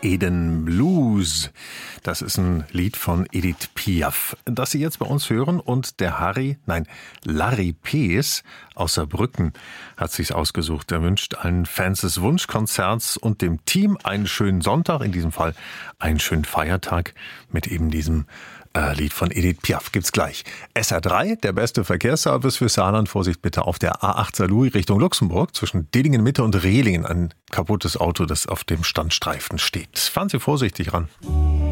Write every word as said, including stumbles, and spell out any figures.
Eden Blues. Das ist ein Lied von Edith Piaf, das Sie jetzt bei uns hören. Und der Harry, nein, Larry Pees aus Saarbrücken hat sich's ausgesucht. Er wünscht allen Fans des Wunschkonzerts und dem Team einen schönen Sonntag, in diesem Fall einen schönen Feiertag mit eben diesem äh, Lied von Edith Piaf. Gibt's gleich. S R drei, der beste Verkehrsservice für Saarland. Vorsicht bitte auf der A acht Saarlouis Richtung Luxemburg zwischen Dillingen Mitte und Rehlingen. Ein kaputtes Auto, das auf dem Standstreifen steht. Fahren Sie vorsichtig ran.